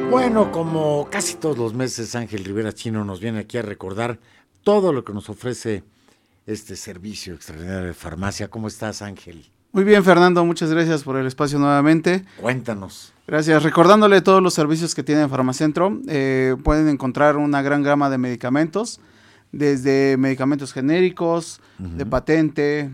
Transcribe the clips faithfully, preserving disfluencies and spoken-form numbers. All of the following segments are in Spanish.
Bueno, como casi todos los meses, Ángel Rivera Chino nos viene aquí a recordar todo lo que nos ofrece este servicio extraordinario de farmacia. ¿Cómo estás, Ángel? Muy bien, Fernando, muchas gracias por el espacio nuevamente. Cuéntanos. Gracias. Recordándole todos los servicios que tiene Farmacentro, eh, pueden encontrar una gran gama de medicamentos, desde medicamentos genéricos, uh-huh. de patente,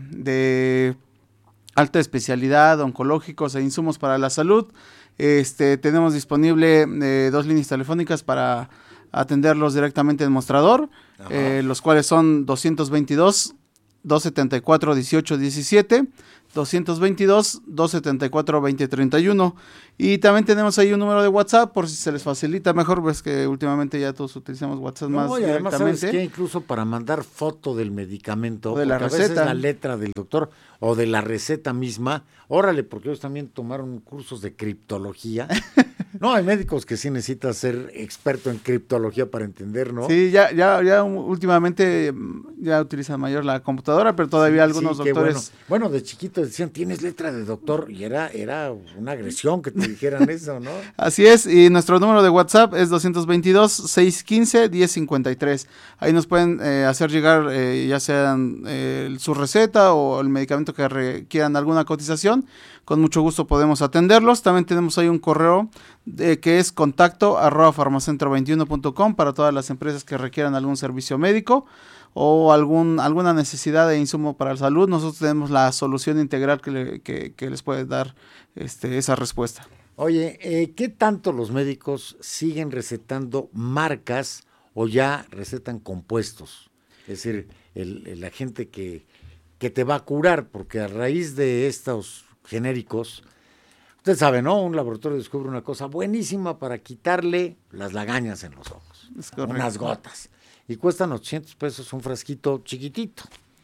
de alta especialidad, oncológicos e insumos para la salud. Este, tenemos disponible eh, dos líneas telefónicas para atenderlos directamente en mostrador, eh, los cuales son doscientos veintidós, doscientos setenta y cuatro, dieciocho diecisiete, doscientos veintidós, doscientos setenta y cuatro, veinte treinta y uno, y también tenemos ahí un número de WhatsApp por si se les facilita mejor, pues que últimamente ya todos utilizamos WhatsApp no, más y además, directamente. ¿sabes qué? Incluso para mandar foto del medicamento, o de la receta, a veces la letra del doctor o de la receta misma, órale, porque ellos también tomaron cursos de criptología. No, hay médicos que sí necesitan ser experto en criptología para entender, ¿no? Sí, ya, ya, ya últimamente ya utilizan mayor la computadora, pero todavía sí, algunos sí, doctores. Bueno. bueno, de chiquito decían, tienes letra de doctor, y era, era una agresión que te dijeran eso, ¿no? Así es, y nuestro número de WhatsApp es doscientos veintidós, seiscientos quince, diez cincuenta y tres. Ahí nos pueden eh, hacer llegar eh, ya sean eh, su receta o el medicamento que requieran alguna cotización. Con mucho gusto podemos atenderlos. También tenemos ahí un correo de, que es contacto arroba farmacentro veintiuno punto com para todas las empresas que requieran algún servicio médico o algún alguna necesidad de insumo para la salud. Nosotros tenemos la solución integral que, le, que, que les puede dar este, esa respuesta. Oye, eh, ¿qué tanto los médicos siguen recetando marcas o ya recetan compuestos? Es decir, el, el, la gente que, que te va a curar, porque a raíz de estos genéricos, usted sabe, ¿no? Un laboratorio descubre una cosa buenísima para quitarle las lagañas en los ojos, unas gotas, y cuestan ochocientos pesos un frasquito chiquitito,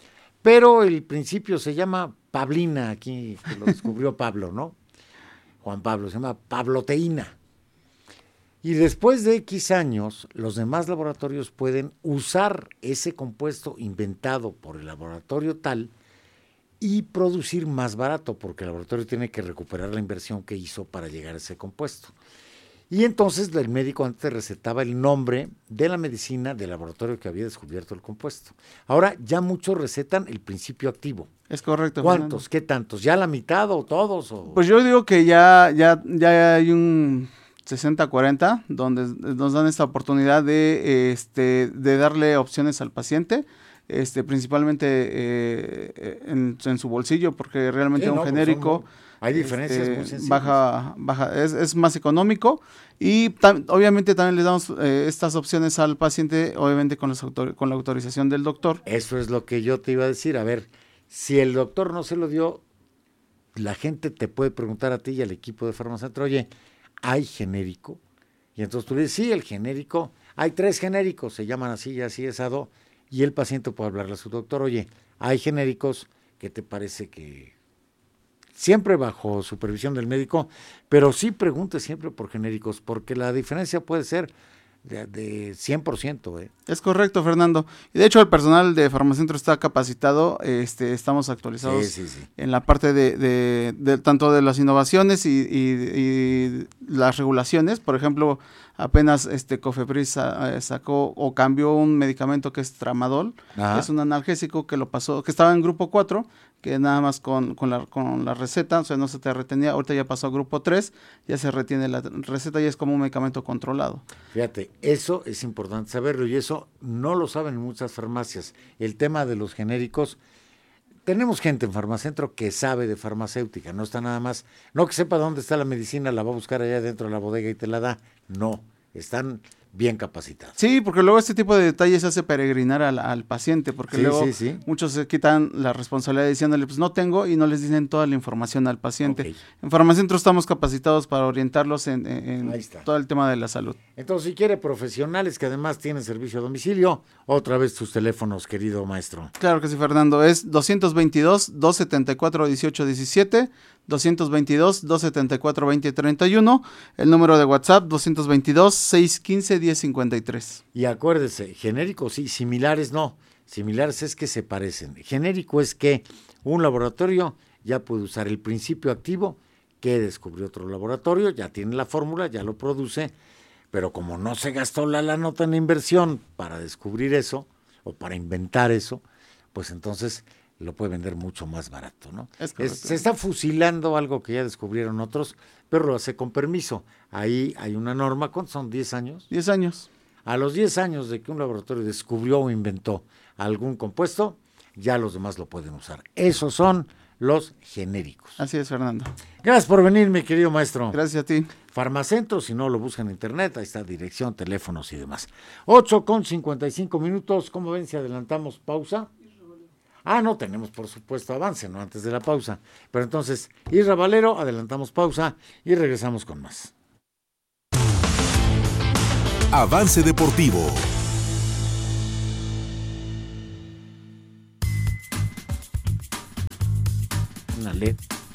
pero el principio se llama Pablina, aquí que lo descubrió Pablo, ¿no? Juan Pablo, se llama Pabloteína, y después de X años, los demás laboratorios pueden usar ese compuesto inventado por el laboratorio tal y producir más barato, porque el laboratorio tiene que recuperar la inversión que hizo para llegar a ese compuesto. Y entonces el médico antes recetaba el nombre de la medicina del laboratorio que había descubierto el compuesto. Ahora ya muchos recetan el principio activo. Es correcto. ¿Cuántos? Fernando. ¿Qué tantos? ¿Ya la mitad o todos? O... Pues yo digo que ya, ya, ya hay un sesenta cuarenta, donde nos dan esta oportunidad de, este, de darle opciones al paciente. Este, principalmente eh, en, en su bolsillo, porque realmente sí, un no, genérico pues son, hay diferencias este, muy sensibles. baja, baja, es, es más económico y tam, obviamente también le damos eh, estas opciones al paciente, obviamente con, los autor, con la autorización del doctor. Eso es lo que yo te iba a decir, a ver, si el doctor no se lo dio, la gente te puede preguntar a ti y al equipo de Farmacentro, oye, ¿hay genérico? Y entonces tú le dices, sí, el genérico, hay tres genéricos, se llaman así y así, esado. Y el paciente puede hablarle a su doctor, oye, hay genéricos, ¿qué te parece que siempre bajo supervisión del médico? Pero sí pregunte siempre por genéricos, porque la diferencia puede ser de, de cien por ciento. ¿eh? Es correcto, Fernando. Y de hecho el personal de Farmacentro está capacitado, este, estamos actualizados sí, sí, sí. en la parte de, de, de tanto de las innovaciones y, y, y las regulaciones. Por ejemplo, apenas este Cofepris sacó o cambió un medicamento que es Tramadol, que es un analgésico que lo pasó, que estaba en grupo cuatro, que nada más con, con, la, con la receta, o sea, no se te retenía, ahorita ya pasó a grupo tres, ya se retiene la receta y es como un medicamento controlado. Fíjate, eso es importante saberlo y eso no lo saben en muchas farmacias. El tema de los genéricos, tenemos gente en Farmacentro que sabe de farmacéutica, no está nada más, no que sepa dónde está la medicina, la va a buscar allá dentro de la bodega y te la da, no, están bien capacitados. Sí, porque luego este tipo de detalles hace peregrinar al, al paciente, porque sí, luego sí, sí. muchos se quitan la responsabilidad diciéndole, pues no tengo, y no les dicen toda la información al paciente. Okay. En Farmacentro estamos capacitados para orientarlos en, en todo el tema de la salud. Entonces, si quiere profesionales que además tienen servicio a domicilio, otra vez tus teléfonos, querido maestro. Claro que sí, Fernando, es doscientos veintidós, doscientos setenta y cuatro, dieciocho diecisiete, doscientos veintidós, doscientos setenta y cuatro, veinte treinta y uno, el número de WhatsApp doscientos veintidós, seiscientos quince, diez cincuenta y tres. Y acuérdese, genéricos sí, similares no, similares es que se parecen. Genérico es que un laboratorio ya puede usar el principio activo que descubrió otro laboratorio, ya tiene la fórmula, ya lo produce, pero como no se gastó la, la nota en inversión para descubrir eso, o para inventar eso, pues entonces lo puede vender mucho más barato, ¿no? Es Es, se está fusilando algo que ya descubrieron otros, pero lo hace con permiso. Ahí hay una norma, ¿cuántos son? ¿diez años? diez años. A los diez años de que un laboratorio descubrió o inventó algún compuesto, ya los demás lo pueden usar. Esos son los genéricos. Así es, Fernando. Gracias por venir, mi querido maestro. Gracias a ti. Farmacentro, si no lo buscan en internet, ahí está dirección, teléfonos y demás. ocho con cincuenta y cinco minutos, ¿cómo ven si adelantamos pausa? Ah, no, tenemos por supuesto avance, ¿no? Antes de la pausa. Pero entonces, Isra Valero, adelantamos pausa y regresamos con más. Avance deportivo. Una L E D.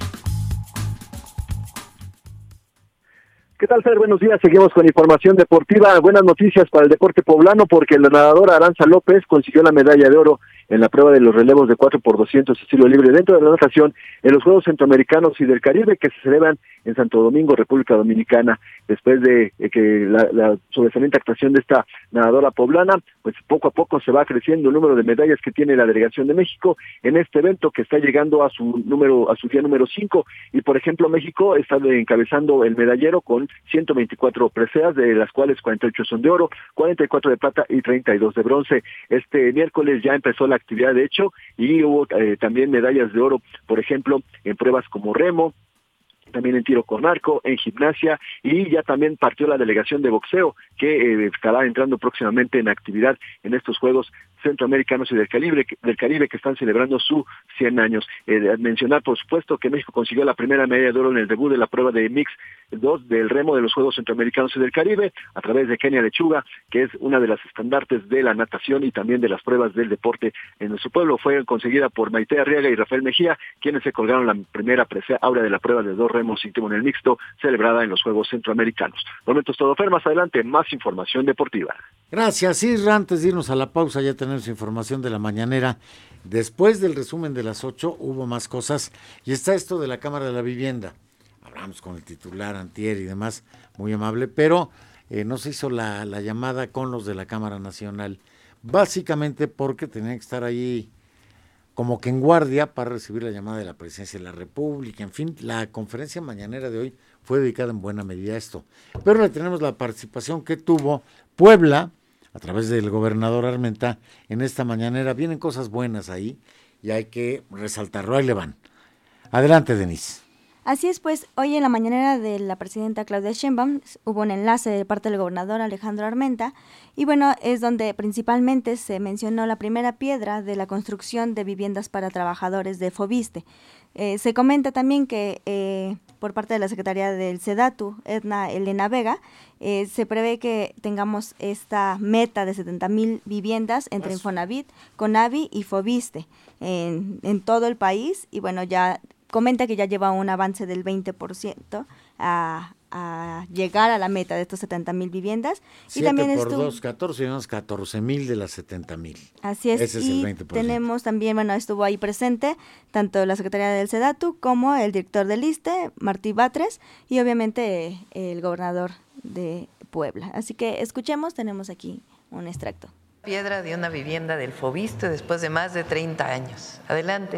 ¿Qué tal, Fer? Buenos días. Seguimos con información deportiva. Buenas noticias para el deporte poblano porque la nadadora Aranza López consiguió la medalla de oro en la prueba de los relevos de cuatro por doscientos estilo libre dentro de la natación en los Juegos Centroamericanos y del Caribe que se celebran en Santo Domingo, República Dominicana. Después de eh, que la, la sobresaliente actuación de esta nadadora poblana, pues poco a poco se va creciendo el número de medallas que tiene la delegación de México en este evento que está llegando a su número, a su día número cinco. Y por ejemplo, México está encabezando el medallero con ciento veinticuatro preseas, de las cuales cuarenta y ocho son de oro, cuarenta y cuatro de plata y treinta y dos de bronce. Este miércoles ya empezó la actividad, de hecho, y hubo eh, también medallas de oro, por ejemplo, en pruebas como remo, también en tiro con arco, en gimnasia, y ya también partió la delegación de boxeo, que eh, estará entrando próximamente en actividad en estos Juegos Centroamericanos y del Caribe, del Caribe que están celebrando sus cien años. Eh, mencionar, por supuesto, que México consiguió la primera medalla de oro en el debut de la prueba de Mix dos del remo de los Juegos Centroamericanos y del Caribe, a través de Kenia Lechuga, que es una de las estandartes de la natación y también de las pruebas del deporte en nuestro pueblo. Fue conseguida por Maite Arriaga y Rafael Mejía, quienes se colgaron la primera presea áurea de la prueba de dos remos y timón en el mixto, celebrada en los Juegos Centroamericanos. Por el momento es todo, Fer. Más adelante, más información deportiva. Gracias, Isra. Antes de irnos a la pausa, ya tenemos información de la mañanera. Después del resumen de las ocho, hubo más cosas. Y está esto de la Cámara de la Vivienda. Hablamos con el titular antier y demás, muy amable, pero eh, no se hizo la, la llamada con los de la Cámara Nacional. Básicamente porque tenían que estar ahí como que en guardia para recibir la llamada de la Presidencia de la República. En fin, la conferencia mañanera de hoy fue dedicada en buena medida a esto. Pero le tenemos la participación que tuvo Puebla, a través del gobernador Armenta, en esta mañanera. Vienen cosas buenas ahí y hay que resaltarlo. Ahí le van. Adelante, Denise. Así es, pues, hoy en la mañanera de la presidenta Claudia Sheinbaum hubo un enlace de parte del gobernador Alejandro Armenta y bueno, es donde principalmente se mencionó la primera piedra de la construcción de viviendas para trabajadores de Foviste. Eh, se comenta también que eh, por parte de la Secretaría del SEDATU, Edna Elena Vega, eh, se prevé que tengamos esta meta de setenta mil viviendas entre Eso. Infonavit, Conavi y Foviste en, en todo el país y bueno, ya comenta que ya lleva un avance del veinte por ciento a, a llegar a la meta de estos setenta mil viviendas. siete y también por estuvo, dos, catorce, unos catorce mil de las setenta mil. Así es, Ese es y el veinte por ciento. Tenemos también, bueno, estuvo ahí presente tanto la Secretaría del SEDATU como el director del ISSSTE, Martí Batres, y obviamente eh, el gobernador de Puebla. Así que escuchemos, tenemos aquí un extracto. Piedra de una vivienda del Foviste después de más de treinta años. Adelante.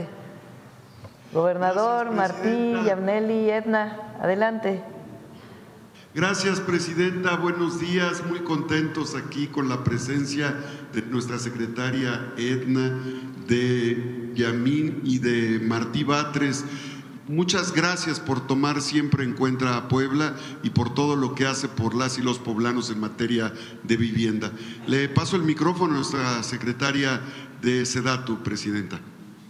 Gobernador, Martí, Yamneli, Edna, adelante. Gracias, Presidenta. Buenos días. Muy contentos aquí con la presencia de nuestra secretaria Edna, de Yamín y de Martí Batres. Muchas gracias por tomar siempre en cuenta a Puebla y por todo lo que hace por las y los poblanos en materia de vivienda. Le paso el micrófono a nuestra secretaria de SEDATU, Presidenta.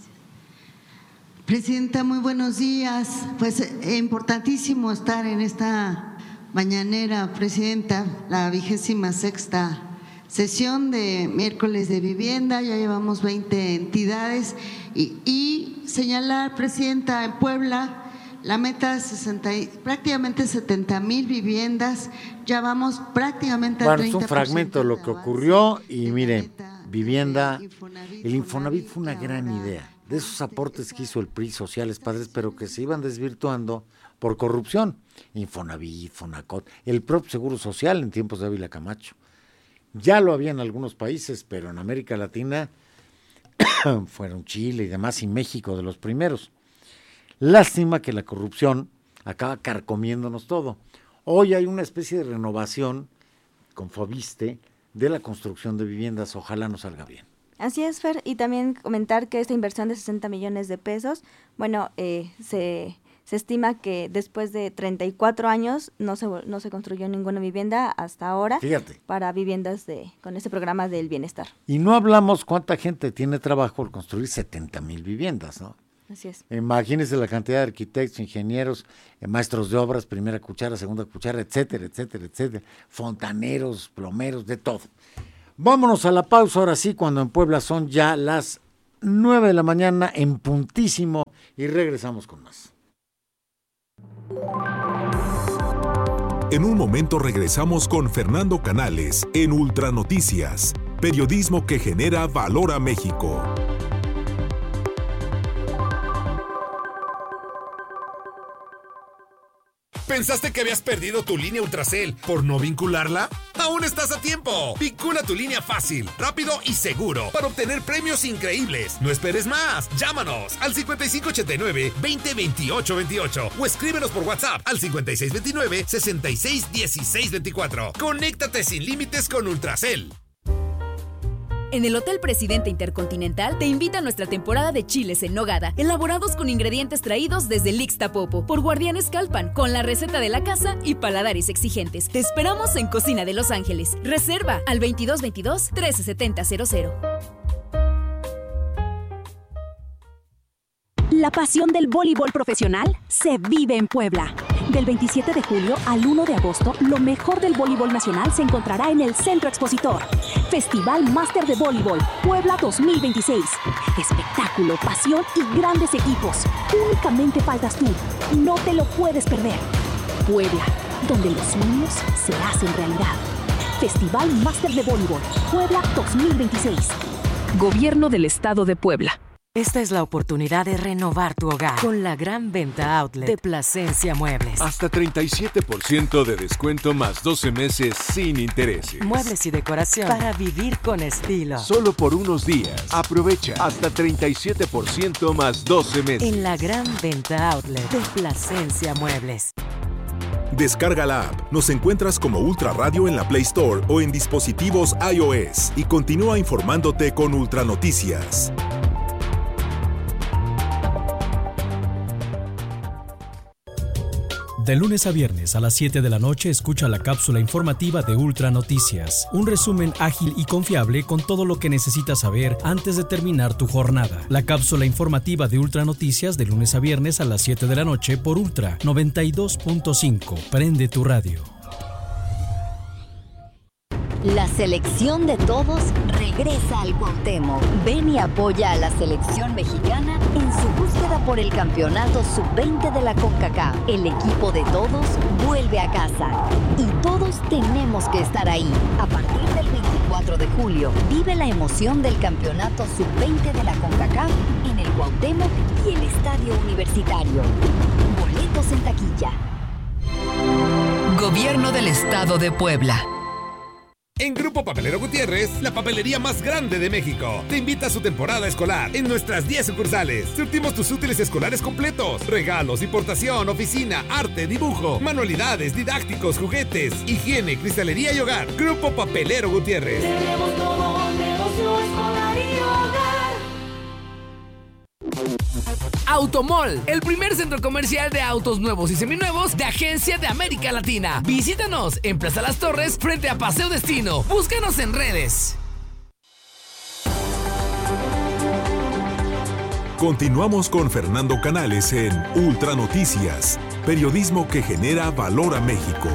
Presidenta, muy buenos días. Pues es importantísimo estar en esta mañanera, Presidenta, la vigésima sexta sesión de miércoles de vivienda. Ya llevamos veinte entidades y, y señalar, Presidenta, en Puebla la meta es sesenta, prácticamente setenta mil viviendas. Ya vamos prácticamente bueno, al treinta por ciento. Es un fragmento de lo que ocurrió y mire, vivienda, el Infonavit fue una gran idea. De esos aportes que hizo el P R I, sociales, padres, pero que se iban desvirtuando por corrupción. Infonavit, Fonacot, el propio Seguro Social en tiempos de Ávila Camacho. Ya lo había en algunos países, pero en América Latina fueron Chile y demás, y México de los primeros. Lástima que la corrupción acaba carcomiéndonos todo. Hoy hay una especie de renovación con Foviste de la construcción de viviendas. Ojalá nos salga bien. Así es, Fer, y también comentar que esta inversión de sesenta millones de pesos, bueno, eh, se, se estima que después de treinta y cuatro años no se no se construyó ninguna vivienda hasta ahora. Fíjate. Para viviendas de con este programa del bienestar. Y no hablamos cuánta gente tiene trabajo al construir setenta mil viviendas, ¿no? Así es. Imagínense la cantidad de arquitectos, ingenieros, eh, maestros de obras, primera cuchara, segunda cuchara, etcétera, etcétera, etcétera, fontaneros, plomeros, de todo. Vámonos a la pausa, ahora sí, cuando en Puebla son ya las nueve de la mañana en puntísimo, y regresamos con más. En un momento regresamos con Fernando Canales en Ultranoticias, periodismo que genera valor a México. ¿Pensaste que habías perdido tu línea Ultracel por no vincularla? ¡Aún estás a tiempo! Vincula tu línea fácil, rápido y seguro para obtener premios increíbles. No esperes más. Llámanos al cincuenta y cinco ochenta y nueve, veinte veintiocho veintiocho o escríbenos por WhatsApp al cincuenta y seis veintinueve, sesenta y seis dieciséis veinticuatro. Conéctate sin límites con Ultracel. En el Hotel Presidente Intercontinental te invita a nuestra temporada de chiles en nogada, elaborados con ingredientes traídos desde Ixtapopo por Guardianes Calpan, con la receta de la casa y paladares exigentes. Te esperamos en Cocina de Los Ángeles. Reserva al veintidós veintidós, trece setenta cero cero. La pasión del voleibol profesional se vive en Puebla. Del veintisiete de julio al uno de agosto, lo mejor del voleibol nacional se encontrará en el Centro Expositor. Festival Máster de Voleibol Puebla dos mil veintiséis. Espectáculo, pasión y grandes equipos. Únicamente faltas tú. No te lo puedes perder. Puebla, donde los sueños se hacen realidad. Festival Máster de Voleibol Puebla dos mil veintiséis. Gobierno del Estado de Puebla. Esta es la oportunidad de renovar tu hogar con la gran venta outlet de Plasencia Muebles. Hasta treinta y siete por ciento de descuento más doce meses sin intereses. Muebles y decoración para vivir con estilo. Solo por unos días. Aprovecha hasta treinta y siete por ciento más doce meses. En la gran venta outlet de Plasencia Muebles. Descarga la app. Nos encuentras como Ultra Radio en la Play Store o en dispositivos iOS y continúa informándote con Ultranoticias. De lunes a viernes a las siete de la noche escucha la cápsula informativa de Ultra Noticias, un resumen ágil y confiable con todo lo que necesitas saber antes de terminar tu jornada. La cápsula informativa de Ultra Noticias de lunes a viernes a las siete de la noche por Ultra noventa y dos punto cinco. Prende tu radio. La selección de todos regresa al Cuauhtémoc. Ven y apoya a la selección mexicana en su búsqueda por el campeonato sub veinte de la CONCACAF. El equipo de todos vuelve a casa y todos tenemos que estar ahí. A partir del veinticuatro de julio, vive la emoción del campeonato sub veinte de la CONCACAF en el Cuauhtémoc y el Estadio Universitario. Boletos en taquilla. Gobierno del Estado de Puebla. En Grupo Papelero Gutiérrez, la papelería más grande de México, te invita a su temporada escolar en nuestras diez sucursales. Surtimos tus útiles escolares completos, regalos, importación, oficina, arte, dibujo, manualidades, didácticos, juguetes, higiene, cristalería y hogar. Grupo Papelero Gutiérrez. Tenemos todo, negocio escolar y hogar. Automall, el primer centro comercial de autos nuevos y seminuevos de Agencia de América Latina. Visítanos en Plaza Las Torres frente a Paseo Destino. Búscanos en redes. Continuamos con Fernando Canales en Ultra Noticias, periodismo que genera valor a México.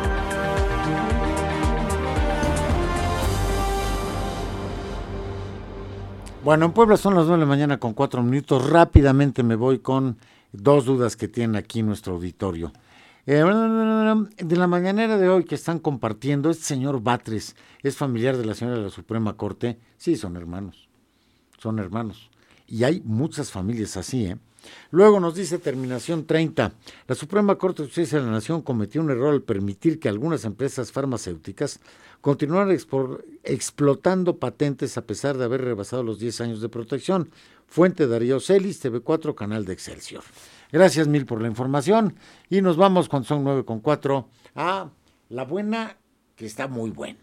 Bueno, en Puebla son las nueve de la mañana con cuatro minutos. Rápidamente me voy con dos dudas que tiene aquí nuestro auditorio. Eh, de la mañanera de hoy que están compartiendo, este señor Batres es familiar de la señora de la Suprema Corte. Sí, son hermanos, son hermanos. Y hay muchas familias así, ¿eh? Luego nos dice terminación treinta, la Suprema Corte de Justicia de la Nación cometió un error al permitir que algunas empresas farmacéuticas continuaran expo- explotando patentes a pesar de haber rebasado los diez años de protección. Fuente Darío Celis, T V cuatro, canal de Excelsior. Gracias mil por la información y nos vamos cuando son nueve con cuatro a la buena, que está muy buena.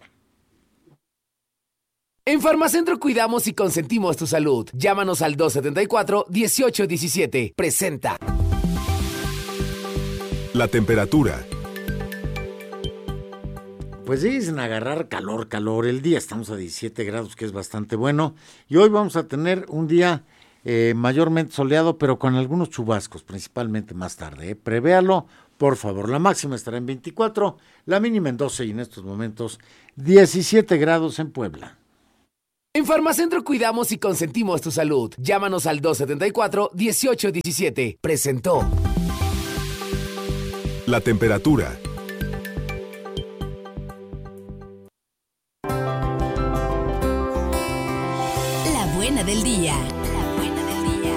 En Farmacentro cuidamos y consentimos tu salud. Llámanos al dos setenta y cuatro, dieciocho diecisiete. Presenta. La temperatura. Pues dicen agarrar calor, calor el día. Estamos a diecisiete grados, que es bastante bueno. Y hoy vamos a tener un día eh, mayormente soleado, pero con algunos chubascos, principalmente más tarde. ¿eh? Prevéalo, por favor. La máxima estará en veinticuatro, la mínima en doce y en estos momentos diecisiete grados en Puebla. En Farmacentro cuidamos y consentimos tu salud. Llámanos al dos setenta y cuatro, dieciocho diecisiete. Presentó. La temperatura. La buena del día. La buena del día.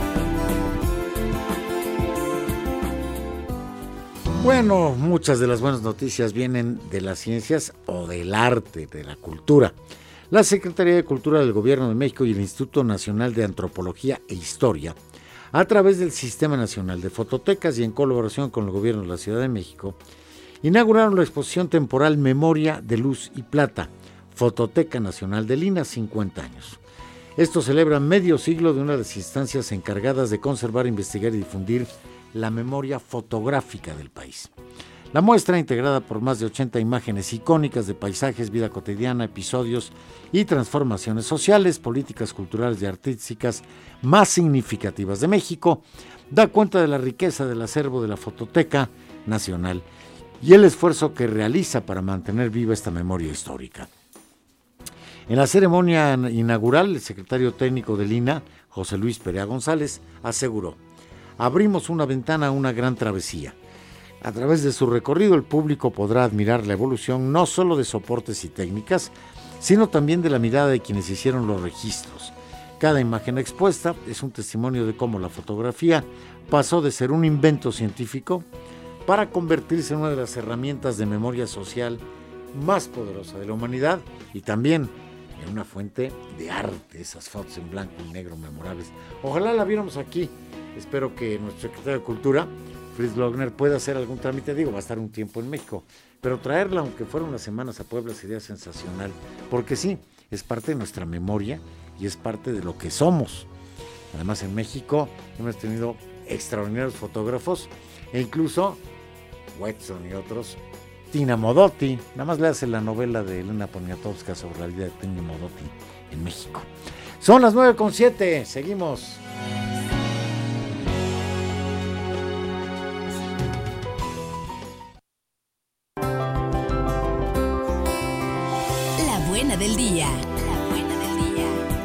Bueno, muchas de las buenas noticias vienen de las ciencias o del arte, de la cultura. La Secretaría de Cultura del Gobierno de México y el Instituto Nacional de Antropología e Historia, a través del Sistema Nacional de Fototecas y en colaboración con el Gobierno de la Ciudad de México, inauguraron la exposición temporal Memoria de Luz y Plata, Fototeca Nacional de Lina, cincuenta años. Esto celebra medio siglo de una de las instancias encargadas de conservar, investigar y difundir la memoria fotográfica del país. La muestra, integrada por más de ochenta imágenes icónicas de paisajes, vida cotidiana, episodios y transformaciones sociales, políticas, culturales y artísticas más significativas de México, da cuenta de la riqueza del acervo de la Fototeca Nacional y el esfuerzo que realiza para mantener viva esta memoria histórica. En la ceremonia inaugural, el secretario técnico del I N A, José Luis Perea González, aseguró: abrimos una ventana a una gran travesía. A través de su recorrido, el público podrá admirar la evolución no solo de soportes y técnicas, sino también de la mirada de quienes hicieron los registros. Cada imagen expuesta es un testimonio de cómo la fotografía pasó de ser un invento científico para convertirse en una de las herramientas de memoria social más poderosa de la humanidad y también en una fuente de arte, esas fotos en blanco y negro memorables. Ojalá la viéramos aquí. Espero que nuestro secretario de Cultura, Fritz Lochner, pueda hacer algún trámite. Digo, va a estar un tiempo en México, pero traerla, aunque fuera unas semanas a Puebla, sería sensacional, porque sí, es parte de nuestra memoria y es parte de lo que somos. Además, en México hemos tenido extraordinarios fotógrafos, e incluso Wetson y otros. Tina Modotti, nada más le hace la novela de Elena Poniatowska sobre la vida de Tina Modotti en México. Son las nueve con siete, seguimos. La buena del día. La buena del día.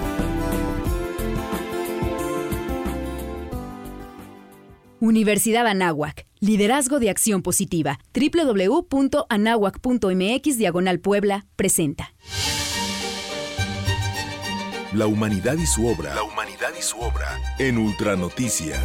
Universidad Anáhuac. Liderazgo de acción positiva. doble u doble u doble u punto anáhuac punto eme equis diagonal Puebla presenta. La humanidad y su obra. La humanidad y su obra. En Ultranoticias.